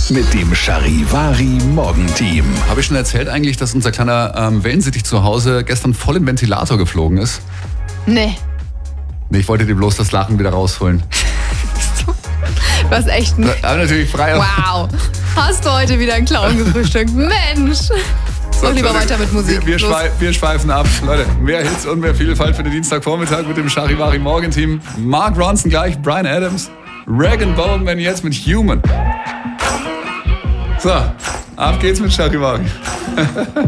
mit dem Charivari Morgenteam. Habe ich schon erzählt eigentlich, dass unser kleiner Wellensittich zu Hause gestern voll im Ventilator geflogen ist? Nee. Nee, ich wollte dir bloß das Lachen wieder rausholen. Du hast echt ein... Aber natürlich frei. Wow. Hast du heute wieder einen Clown gefrühstückt? Mensch. So, lieber weiter mit Musik. Wir schweifen ab. Leute, mehr Hits und mehr Vielfalt für den Dienstagvormittag mit dem Charivari Morgenteam. Mark Ronson gleich, Bryan Adams, Rag & Bone Man jetzt mit Human. So, ab geht's mit Charivari.